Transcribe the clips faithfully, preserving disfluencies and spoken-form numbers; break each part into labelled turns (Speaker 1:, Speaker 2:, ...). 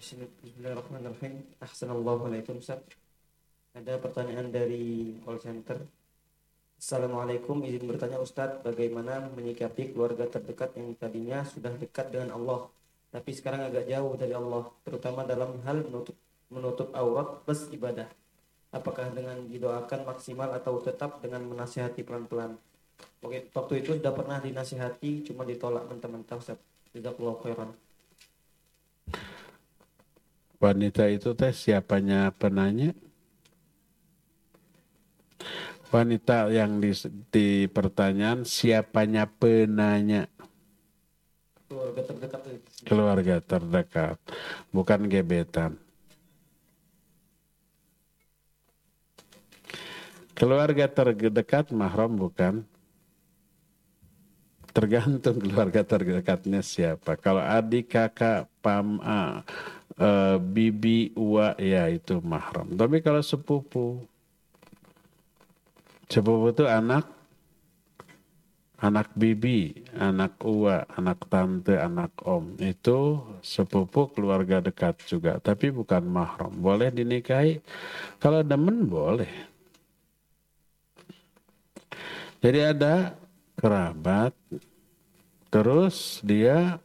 Speaker 1: Bismillahirrahmanirrahim. Assalamualaikum Ustaz. Ada pertanyaan dari call center. Assalamualaikum, izin bertanya Ustadz, bagaimana menyikapi keluarga terdekat yang tadinya sudah dekat dengan Allah, tapi sekarang agak jauh dari Allah, terutama dalam hal menutup, menutup aurat plus ibadah. Apakah dengan didoakan maksimal atau tetap dengan menasihati pelan-pelan? Oke, waktu itu sudah pernah dinasihati, cuma ditolak mentah-mentah Ustadz. Jazakallahu khairan.
Speaker 2: Wanita itu teh siapanya penanya? Wanita yang di, di pertanyaan siapanya penanya?
Speaker 1: Keluarga terdekat.
Speaker 2: Keluarga terdekat, bukan gebetan. Keluarga terdekat mahram bukan? Tergantung keluarga terdekatnya siapa. Kalau adik, kakak, pam, a, e, bibi, uwa, ya itu mahram. Tapi kalau sepupu, sepupu itu anak, anak bibi, anak uwa, anak tante, anak om. Itu sepupu keluarga dekat juga. Tapi bukan mahram. Boleh dinikahi? Kalau demen boleh. Jadi ada kerabat, terus dia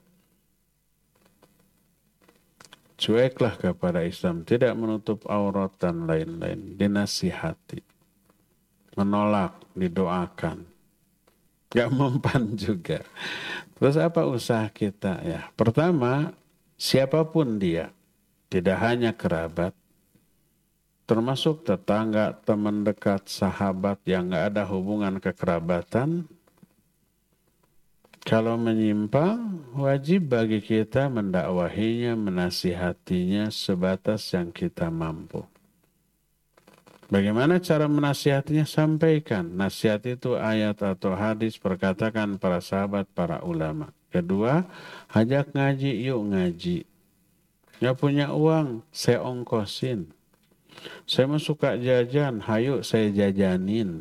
Speaker 2: cueklah kepada Islam, tidak menutup aurat dan lain-lain, dinasihati, menolak, didoakan, gak mempan juga. Terus apa usaha kita ya? Pertama, siapapun dia, tidak hanya kerabat, termasuk tetangga, teman dekat, sahabat yang gak ada hubungan kekerabatan, kalau menyimpang, wajib bagi kita mendakwahinya, menasihatinya sebatas yang kita mampu. Bagaimana cara menasihatinya? Sampaikan. Nasihat itu ayat atau hadis, perkatakan para sahabat, para ulama. Kedua, ajak ngaji, yuk ngaji. Gak punya uang, saya ongkosin. Saya mah suka jajan, hayu saya jajanin.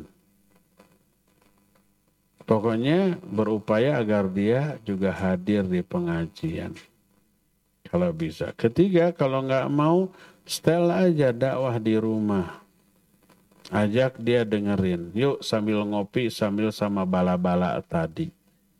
Speaker 2: Pokoknya berupaya agar dia juga hadir di pengajian. Kalau bisa. Ketiga, kalau nggak mau, setel aja dakwah di rumah. Ajak dia dengerin. Yuk sambil ngopi, sambil sama bala-bala tadi.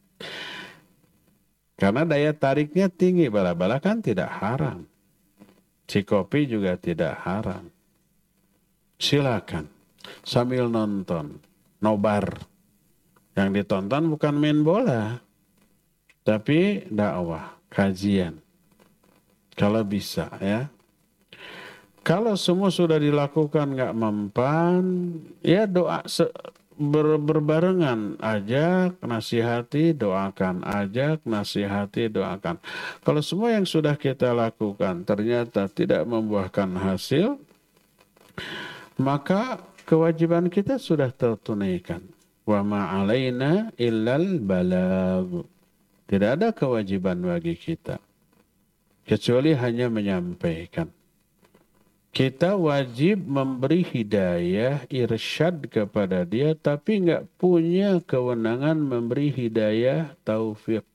Speaker 2: Karena daya tariknya tinggi. Bala-bala kan tidak haram. Si kopi juga tidak haram. Silakan. Sambil nonton. Nobar. Yang ditonton bukan main bola, tapi dakwah, kajian. Kalau bisa ya. Kalau semua sudah dilakukan nggak mempan, ya doa se- ber- berbarengan, ajak, nasihati, doakan, ajak, nasihati, doakan. Kalau semua yang sudah kita lakukan ternyata tidak membuahkan hasil, maka kewajiban kita sudah tertunaikan. Wa ma'alaina illal balagh. Tidak ada kewajiban bagi kita kecuali hanya menyampaikan. Kita wajib memberi hidayah, irsyad kepada dia, tapi enggak punya kewenangan memberi hidayah, taufik.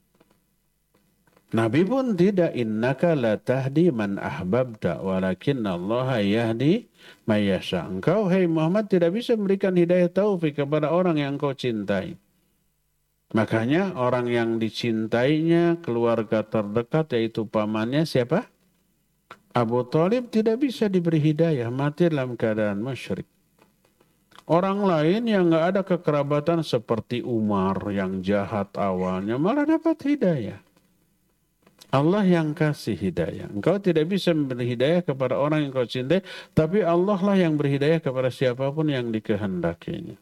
Speaker 2: Nabi pun tidak, innaka la tahdi man ahbabta walakinna Allah yahdi may yasha. Engkau hai Muhammad tidak bisa memberikan hidayah taufik kepada orang yang engkau cintai. Makanya orang yang dicintainya, keluarga terdekat yaitu pamannya siapa? Abu Thalib tidak bisa diberi hidayah, mati dalam keadaan musyrik. Orang lain yang enggak ada kekerabatan seperti Umar yang jahat awalnya malah dapat hidayah. Allah yang kasih hidayah. Engkau tidak bisa memberi hidayah kepada orang yang kau cintai, tapi Allah lah yang berhidayah kepada siapapun yang dikehendakinya.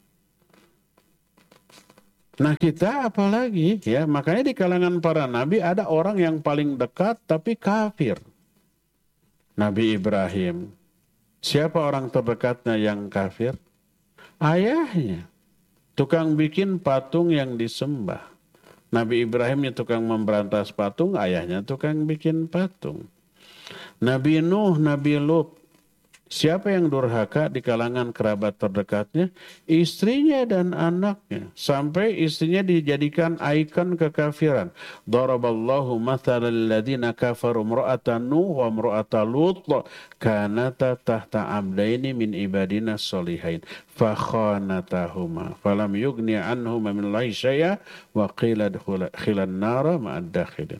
Speaker 2: Nah kita apalagi ya, makanya di kalangan para nabi ada orang yang paling dekat tapi kafir. Nabi Ibrahim. Siapa orang terdekatnya yang kafir? Ayahnya. Tukang bikin patung yang disembah. Nabi Ibrahimnya tukang memberantas patung, ayahnya tukang bikin patung. Nabi Nuh, Nabi Lut, Siapa yang durhaka di kalangan kerabat terdekatnya? Istrinya dan anaknya. Sampai istrinya dijadikan ikon kekafiran. Daraballahu mathalal ladzina kafaru imra'ata Nuh wa imra'ata Lut kanata tahta abdaini min ibadina sholihain fakhanatahuma falam yughni anhuma min Allahi syai'a wa qila dkhilan nara ma'ad dakhilin.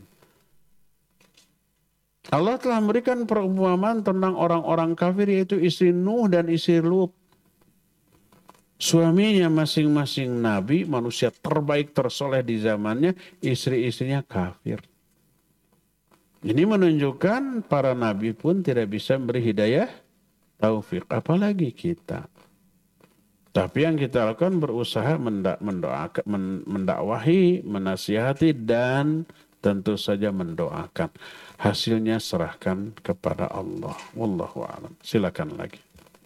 Speaker 2: Allah telah memberikan perumpamaan tentang orang-orang kafir yaitu istri Nuh dan istri Lut. Suaminya masing-masing nabi, manusia terbaik tersoleh di zamannya, istri-istrinya kafir. Ini menunjukkan para nabi pun tidak bisa memberi hidayah taufik, apalagi kita. Tapi yang kita lakukan berusaha mendoakan, mendakwahi, menasihati dan tentu saja mendoakan. Hasilnya serahkan kepada Allah. Wallahu a'lam. Silakan lagi.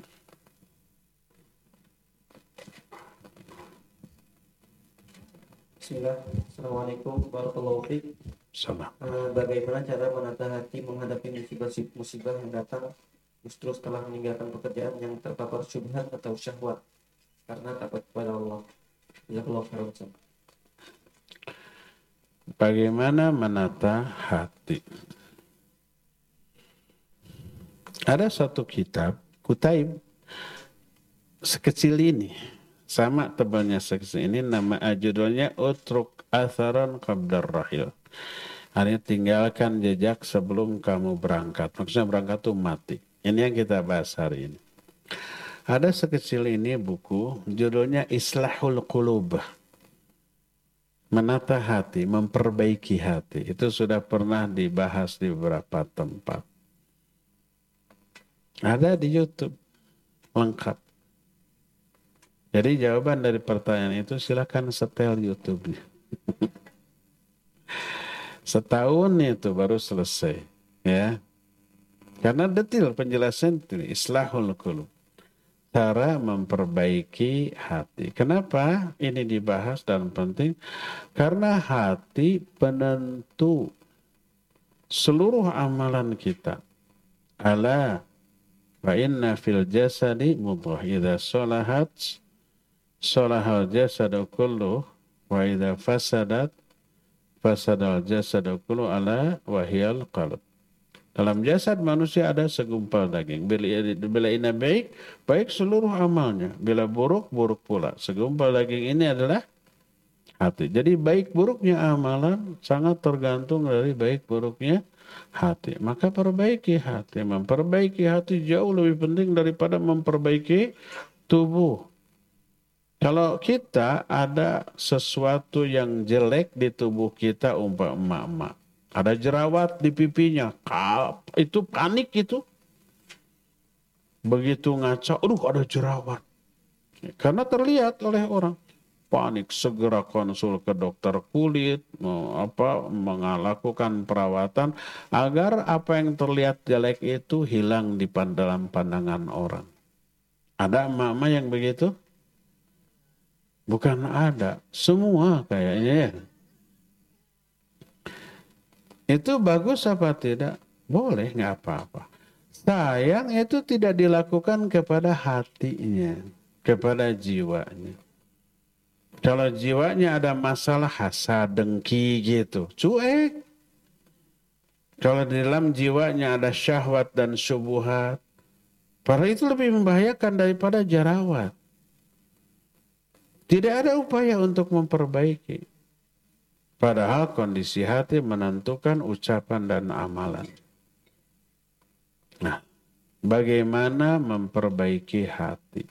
Speaker 1: Bismillah. Assalamualaikum warahmatullahi wabarakatuh.
Speaker 2: Salam.
Speaker 1: Uh, bagaimana cara menata hati menghadapi musibah-musibah yang datang justru setelah meninggalkan pekerjaan yang terpapar syubhat atau syahwat karena takut kepada Allah. Jazakallahu khairan.
Speaker 2: Bagaimana menata hati? Ada satu kitab, Kutaib, sekecil ini, sama tebalnya sekecil ini, nama judulnya Utruk Atharan Qabdar Rahil. Artinya tinggalkan jejak sebelum kamu berangkat. Maksudnya berangkat itu mati. Ini yang kita bahas hari ini. Ada sekecil ini buku, judulnya Islahul Qulub. Menata hati, memperbaiki hati. Itu sudah pernah dibahas di beberapa tempat. Ada di YouTube, lengkap. Jadi jawaban dari pertanyaan itu silakan setel YouTube-nya. Setahun itu baru selesai, ya. Karena detail penjelasan itu, Islahul Qulub. Cara memperbaiki hati. Kenapa ini dibahas dan penting? Karena hati penentu seluruh amalan kita. Ala wa inna fil jasadi mudghah idza salahat salahal jasadu kullu wa idza fasadat fasadal jasadu kullu ala wa hiyal qalb. Dalam jasad manusia ada segumpal daging. Bila, bila ini baik, baik seluruh amalnya. Bila buruk, buruk pula. Segumpal daging ini adalah hati. Jadi baik buruknya amalan sangat tergantung dari baik buruknya hati. Maka perbaiki hati. Memperbaiki hati jauh lebih penting daripada memperbaiki tubuh. Kalau kita ada sesuatu yang jelek di tubuh kita, umpama emak-emak, ada jerawat di pipinya, itu panik itu. Begitu ngaca, aduh ada jerawat. Karena terlihat oleh orang. Panik, segera konsul ke dokter kulit, apa, melakukan perawatan agar apa yang terlihat jelek itu hilang di dalam pandangan orang. Ada emak-emak yang begitu? Bukan ada, semua kayaknya ya. Itu bagus apa tidak? Boleh, nggak apa-apa. Sayang itu tidak dilakukan kepada hatinya, kepada jiwanya. Kalau jiwanya ada masalah hasad, dengki gitu, cuek. Kalau di dalam jiwanya ada syahwat dan syubhat, para itu lebih membahayakan daripada jerawat. Tidak ada upaya untuk memperbaiki. Padahal kondisi hati menentukan ucapan dan amalan. Nah, bagaimana memperbaiki hati?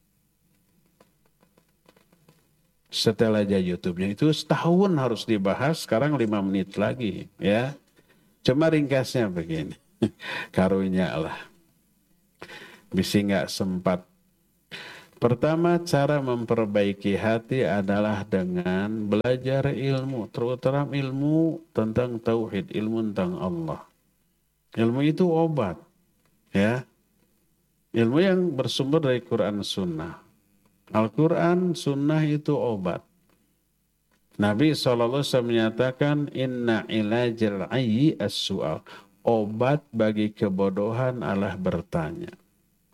Speaker 2: Setelah aja YouTube-nya itu setahun harus dibahas, sekarang lima menit lagi, ya. Cuma ringkasnya begini, karunia Allah. Bisa nggak sempat. Pertama, cara memperbaiki hati adalah dengan belajar ilmu, terutama ilmu tentang tauhid, ilmu tentang Allah. Ilmu itu obat, ya. Ilmu yang bersumber dari Quran Sunnah. Al-Quran Sunnah itu obat. Nabi shallallahu alaihi wasallam menyatakan, Inna ilajal ayyi as-su'al. Obat bagi kebodohan adalah bertanya.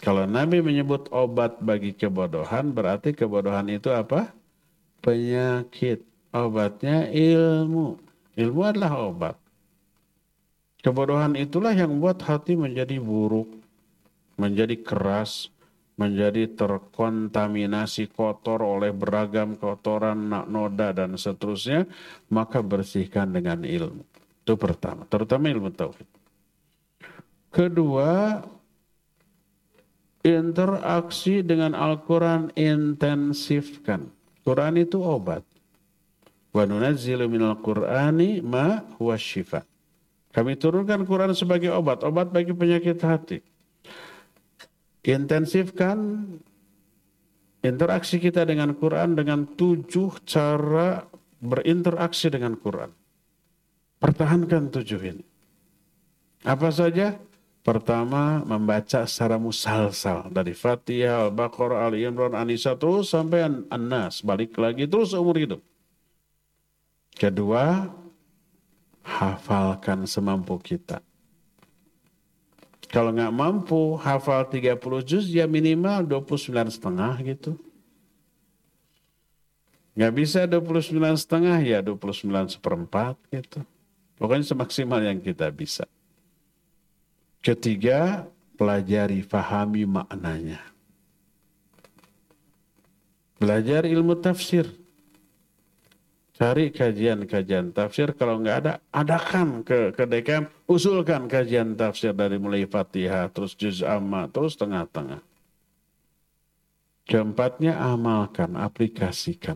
Speaker 2: Kalau Nabi menyebut obat bagi kebodohan, berarti kebodohan itu apa? Penyakit. Obatnya ilmu. Ilmu adalah obat. Kebodohan itulah yang membuat hati menjadi buruk, menjadi keras, menjadi terkontaminasi kotor oleh beragam kotoran, noda dan seterusnya, maka bersihkan dengan ilmu. Itu pertama, terutama ilmu tauhid. Kedua, interaksi dengan Al-Quran intensifkan. Quran itu obat. Wa nunazzilu minal Qur'ani ma huwa syifa. Kami turunkan Quran sebagai obat, obat bagi penyakit hati. Intensifkan interaksi kita dengan Quran dengan tujuh cara berinteraksi dengan Quran. Pertahankan tujuh ini. Apa saja? Pertama, membaca secara musalsal. Dari Fatihah, Al-Baqarah, Ali Imran, An-Nisa, terus sampai An-Nas. Balik lagi terus umur hidup. Kedua, hafalkan semampu kita. Kalau nggak mampu hafal tiga puluh juz, ya minimal dua puluh sembilan setengah gitu. Nggak bisa dua puluh sembilan setengah, ya dua puluh sembilan seperempat gitu. Pokoknya semaksimal yang kita bisa. Ketiga, pelajari, fahami maknanya. Belajar ilmu tafsir. Cari kajian-kajian tafsir. Kalau nggak ada, adakan ke, ke D K M. Usulkan kajian tafsir dari mulai Fatihah, terus juz amma, terus tengah-tengah. Keempatnya, amalkan, aplikasikan.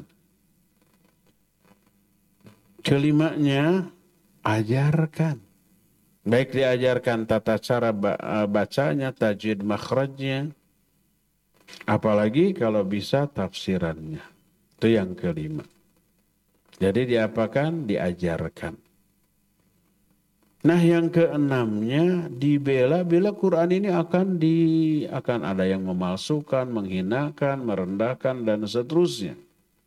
Speaker 2: Kelimanya, ajarkan. Baik diajarkan tata cara bacanya, tajwid makhrajnya. Apalagi kalau bisa tafsirannya. Itu yang kelima. Jadi diapakan? Diajarkan. Nah yang keenamnya, dibela, bila Quran ini akan di akan ada yang memalsukan, menghinakan, merendahkan dan seterusnya.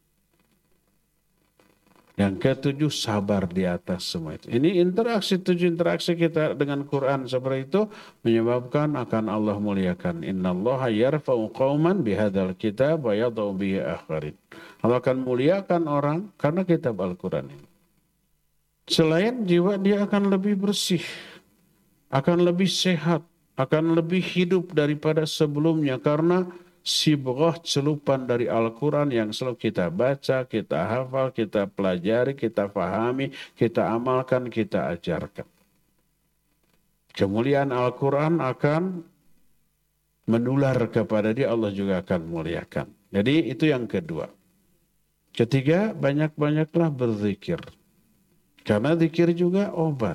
Speaker 2: Yang ketujuh, sabar di atas semua itu. Ini interaksi, tujuh interaksi kita dengan Quran seperti itu menyebabkan akan Allah muliakan. Innallaha yarfa'u qauman bihadzal kitab wa yadh'u bihi akharin. Allah akan muliakan orang karena kitab Al-Quran ini. Selain jiwa, dia akan lebih bersih, akan lebih sehat, akan lebih hidup daripada sebelumnya karena sibghah celupan dari Al-Quran yang selalu kita baca, kita hafal, kita pelajari, kita fahami, kita amalkan, kita ajarkan. Kemuliaan Al-Quran akan menular kepada dia, Allah juga akan muliakan. Jadi itu yang kedua. Ketiga, banyak-banyaklah berzikir. Karena zikir juga obat.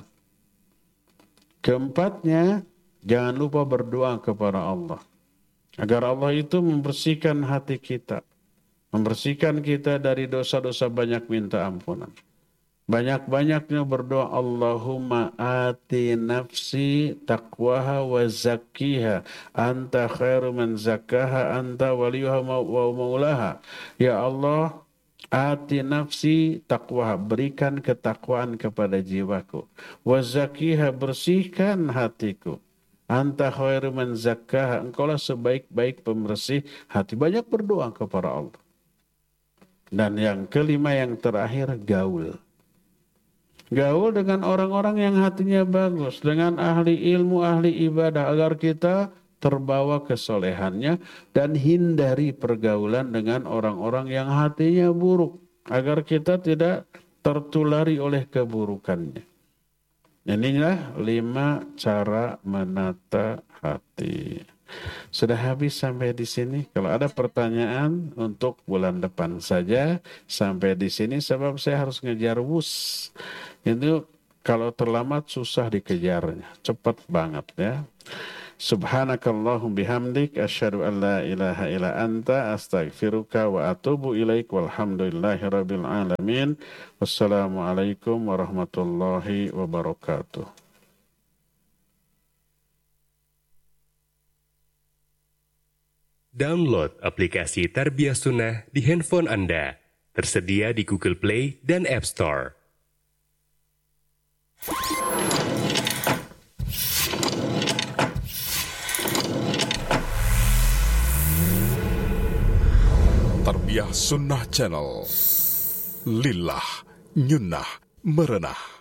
Speaker 2: Keempatnya, jangan lupa berdoa kepada Allah. Agar Allah itu membersihkan hati kita. Membersihkan kita dari dosa-dosa, banyak minta ampunan. Banyak-banyaknya berdoa, Allahumma ati nafsi taqwaha wa zakkiha. Anta khairu man zakkaha, anta waliyuha wa maulaha. Ya Allah, ati nafsi taqwaha. Berikan ketakwaan kepada jiwaku. Wa zakkiha, bersihkan hatiku. Anta khairu man zakkaha, engkaulah sebaik-baik pembersih hati. Banyak berdoa kepada Allah. Dan yang kelima, yang terakhir, gaul. Gaul dengan orang-orang yang hatinya bagus, dengan ahli ilmu, ahli ibadah, agar kita terbawa kesolehannya, dan hindari pergaulan dengan orang-orang yang hatinya buruk, agar kita tidak tertulari oleh keburukannya. Inilah lima cara menata hati. Sudah habis sampai di sini. Kalau ada pertanyaan untuk bulan depan saja sampai di sini, sebab saya harus ngejar wus. Itu kalau terlambat susah dikejarnya, cepat banget ya. Subhanakallahum bihamdik asyhadu an la ilaha illa anta astaghfiruka wa atubu ilaik walhamdulillahi rabbil alamin. Wassalamualaikum warahmatullahi wabarakatuh.
Speaker 3: Download aplikasi Tarbiyah Sunnah di handphone Anda. Tersedia di Google Play dan App Store.
Speaker 4: Tarbiyah Sunnah Channel. Lillah, nyunnah, merenah.